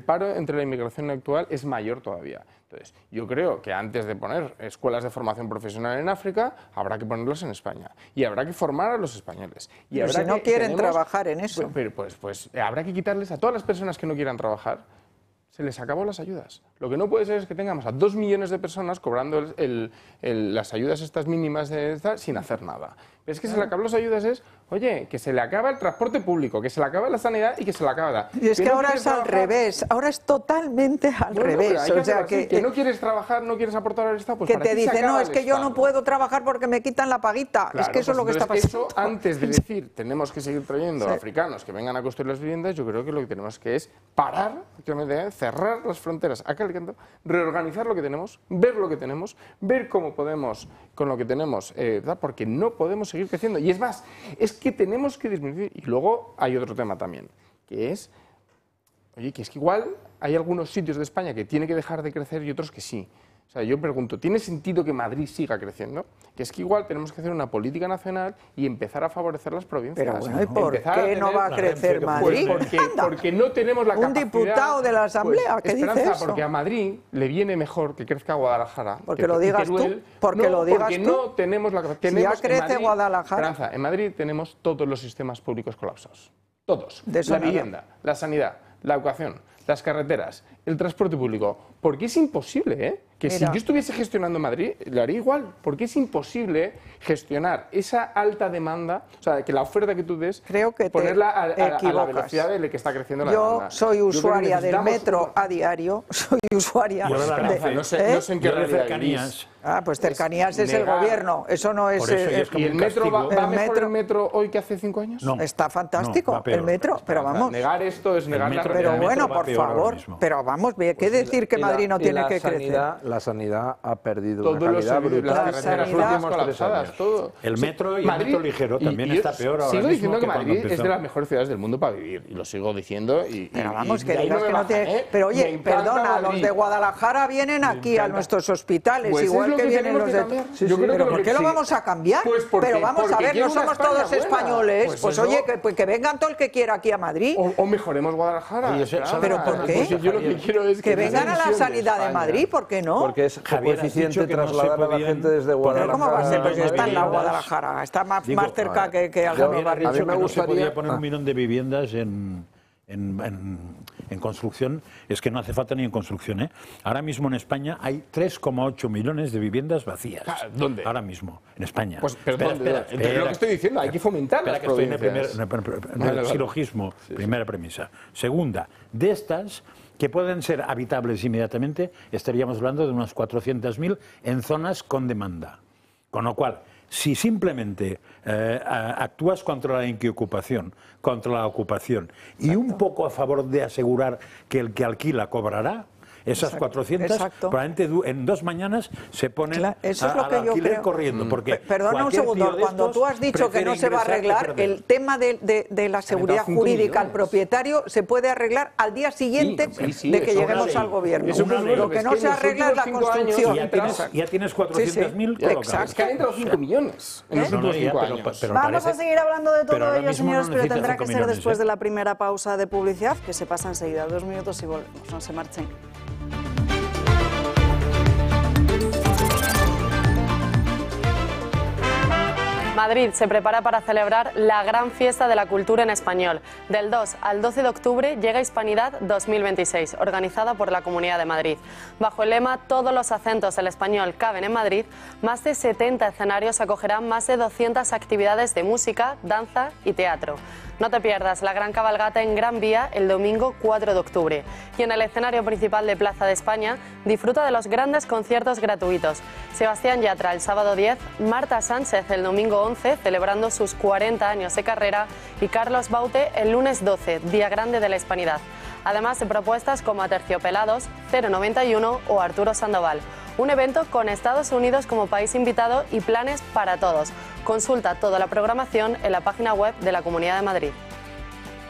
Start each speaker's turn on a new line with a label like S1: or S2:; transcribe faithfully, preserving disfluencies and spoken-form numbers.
S1: paro entre la inmigración actual es mayor todavía. Entonces, yo creo que antes de poner escuelas de formación profesional en África, habrá que ponerlas en España. Y habrá que formar a los españoles. Y
S2: Pero
S1: habrá
S2: si no
S1: que,
S2: quieren
S1: tenemos,
S2: trabajar en eso.
S1: Pues, pues, pues habrá que quitarles a todas las personas que no quieran trabajar, se les acabó las ayudas. Lo que no puede ser es que tengamos a dos millones de personas cobrando el, el, el, las ayudas estas mínimas de esta, sin hacer nada. Pero es que se le acaban las ayudas es, oye, que se le acaba el transporte público, que se le acaba la sanidad y que se le acaba...
S2: Y es que, que no ahora es trabajar, al revés, ahora es totalmente al bueno, revés.
S1: Que
S2: o sea, que,
S1: que no quieres trabajar, no quieres aportar al Estado, pues
S2: que te dicen, no, es que yo no puedo trabajar porque me quitan la paguita.
S1: Claro,
S2: es que eso
S1: pues
S2: es lo que está pasando.
S1: Eso, antes de decir, tenemos que seguir trayendo sí. africanos que vengan a construir las viviendas, yo creo que lo que tenemos que es parar, cerrar las fronteras a cal y canto, reorganizar lo que tenemos, ver lo que tenemos, ver cómo podemos, con lo que tenemos, eh, porque no podemos seguir creciendo. Y es más, es que tenemos que disminuir. Y luego hay otro tema también, que es, oye, que es que igual hay algunos sitios de España que tiene que dejar de crecer y otros que sí. O sea, yo pregunto, ¿tiene sentido que Madrid siga creciendo? Que es que igual tenemos que hacer una política nacional y empezar a favorecer las provincias.
S2: Pero bueno, ¿y por empezar qué no va a crecer Madrid?
S1: Pues porque, porque no tenemos la
S2: Un
S1: capacidad...
S2: Un diputado de la Asamblea,
S1: pues,
S2: ¿qué
S1: Esperanza,
S2: dice eso?
S1: Porque a Madrid le viene mejor que crezca Guadalajara.
S2: Porque
S1: que,
S2: lo digas
S1: Teruel.
S2: tú. Porque
S1: no,
S2: lo digas
S1: porque
S2: tú.
S1: no tenemos la capacidad.
S2: Si ya crece
S1: Madrid,
S2: Guadalajara.
S1: Esperanza, en Madrid tenemos todos los sistemas públicos colapsados. Todos.
S2: De eso
S1: la
S2: nada.
S1: vivienda, la sanidad, la educación, las carreteras, el transporte público. Porque es imposible, ¿eh? Que Mira. si yo estuviese gestionando Madrid, lo haría igual. Porque es imposible gestionar esa alta demanda, o sea, que la oferta que tú des,
S2: Creo que
S1: ponerla a, a,
S2: equivocas.
S1: a la velocidad de la que está creciendo la
S2: yo
S1: demanda.
S2: Soy usuaria
S1: yo
S2: del metro a diario, soy usuaria
S1: de...
S2: de...
S1: No sé,
S2: ¿eh?
S1: no sé en qué
S3: cercanías.
S2: Ah, pues cercanías es, es el gobierno, eso no es...
S3: Eso
S2: eh,
S3: es
S1: ¿Y el metro va, va
S2: el
S1: mejor
S2: metro...
S1: el metro hoy que hace cinco años?
S3: No.
S2: Está fantástico,
S3: no,
S2: el metro, pero vamos...
S1: Negar esto es negar la
S2: Pero
S1: realidad.
S2: bueno, por favor, pero vamos, ¿qué
S4: pues
S2: decir
S4: la,
S2: que Madrid no tiene
S4: la
S2: que
S4: sanidad,
S2: crecer?
S4: La sanidad ha perdido
S1: Todos
S4: una
S1: los
S4: calidad
S1: servicios,
S4: brutal.
S1: las carreteras últimas colapsadas, todo.
S3: El metro y el
S1: Madrid,
S3: metro ligero también
S1: y, y
S3: está peor ahora
S1: sigo
S3: mismo
S1: diciendo que,
S3: que
S1: Madrid
S3: empezó.
S1: es de las mejores ciudades del mundo para vivir, y lo sigo diciendo. Y,
S2: pero
S1: y,
S2: vamos,
S1: y
S2: que digas
S1: no
S2: que no
S1: baja,
S2: tiene...
S1: ¿eh?
S2: Pero oye, perdona, los de Guadalajara vienen aquí a nuestros hospitales,
S1: pues
S2: igual
S1: es lo
S2: que,
S1: que
S2: vienen los de...
S4: Sí,
S1: Yo
S4: sí,
S1: creo
S2: pero
S1: que
S2: ¿por
S1: lo
S2: qué
S1: que
S2: lo
S1: sí.
S2: vamos a cambiar?
S1: Pues porque,
S2: pero vamos a ver, no somos
S1: España
S2: todos
S1: buena.
S2: españoles,
S1: pues,
S2: pues
S1: eso...
S2: oye, que, pues, que vengan todo el que quiera aquí a Madrid.
S1: O, o mejoremos Guadalajara.
S3: Oye,
S1: Esperanza.
S2: ¿pero por qué?
S1: Pues yo lo que quiero es
S2: que, que vengan a la sanidad de, de Madrid, ¿por qué no?
S4: Porque es
S3: Javier,
S4: poco eficiente
S3: no
S4: trasladar a la gente desde Guadalajara.
S2: ¿Pero cómo va a ser? Pues está en la
S3: viviendas.
S2: Guadalajara, está más,
S3: Digo,
S2: más cerca que, que
S3: Javier
S2: Alhambra
S3: ha
S2: Barrio.
S3: dicho
S4: A mí me
S3: que no se
S4: gustaría-
S3: podía poner
S4: Ah.
S3: un millón de viviendas en, en, en, en construcción. Es que no hace falta ni en construcción, ¿eh? Ahora mismo en España hay tres coma ocho millones de viviendas vacías.
S1: ¿Dónde?
S3: Ahora mismo, en España.
S1: Pues, pero
S3: espera,
S1: ¿dónde?
S3: espera,
S1: Entonces,
S3: espera.
S1: lo que estoy diciendo, hay que fomentar
S3: Espera
S1: las
S3: que estoy en el primer,
S1: provincias.
S3: en el primer- en el
S1: Vale, vale.
S3: silogismo,
S1: Sí, sí.
S3: primera premisa. Segunda, de estas que pueden ser habitables inmediatamente, estaríamos hablando de unas cuatrocientas mil en zonas con demanda. Con lo cual, si simplemente eh, actúas contra la inquiocupación, contra la ocupación, y un poco a favor de asegurar que el que alquila cobrará, esas
S2: Exacto,
S3: cuatrocientas,
S2: exacto.
S3: probablemente du- en dos mañanas se ponen
S2: Claro, eso es lo
S3: a-
S2: que
S3: al
S2: yo
S3: alquiler
S2: creo.
S3: corriendo. Porque
S2: Pe- Perdona un
S3: cualquier
S2: segundo,
S3: tío de
S2: cuando
S3: estos
S2: tú has dicho que
S3: prefiere
S2: no se va a
S3: ingresar que
S2: arreglar,
S3: perder.
S2: el tema de, de, de la seguridad
S1: cinco
S2: jurídica al
S1: millones.
S2: propietario se puede arreglar al día siguiente
S1: Sí, sí, sí,
S2: de que
S1: eso
S2: lleguemos
S3: es
S2: al gobierno.
S1: Eso es
S3: Una
S1: muy
S3: ley.
S2: Lo
S1: bueno,
S2: que
S1: es
S2: no
S1: que
S2: se
S1: en los
S2: arregla es la
S1: últimos cinco años
S2: construcción.
S3: ya tienes, ya tienes cuatrocientas mil
S2: Sí, sí,
S3: colocadas.
S2: exacto.
S1: Es que han entrado cinco millones en los
S3: No, no,
S1: últimos
S3: ya,
S1: cinco
S3: pero-
S1: años.
S3: pero
S5: Vamos
S3: parece-
S5: a seguir hablando de
S3: pero
S5: todo
S3: ahora
S5: ello,
S3: mismo no
S5: señores, pero
S3: necesita
S5: tendrá
S3: cinco
S5: que ser
S3: millones,
S5: después
S3: ¿eh?
S5: de la primera pausa de publicidad, que se pasa enseguida. Dos minutos y volvemos. No se marchen. Madrid se prepara para celebrar la gran fiesta de la cultura en español. Del dos al doce de octubre llega Hispanidad dos mil veintiséis, organizada por la Comunidad de Madrid. Bajo el lema "Todos los acentos del español caben en Madrid", más de setenta escenarios acogerán más de doscientas actividades de música, danza y teatro. No te pierdas la gran cabalgata en Gran Vía el domingo cuatro de octubre. Y en el escenario principal de Plaza de España, disfruta de los grandes conciertos gratuitos. Sebastián Yatra el sábado diez, Marta Sánchez el domingo once, celebrando sus cuarenta años de carrera, y Carlos Baute el lunes doce, Día Grande de la Hispanidad. Además de propuestas como Aterciopelados, cero noventa y uno o Arturo Sandoval. Un evento con Estados Unidos como país invitado y planes para todos. Consulta toda la programación en la página web de la Comunidad de Madrid.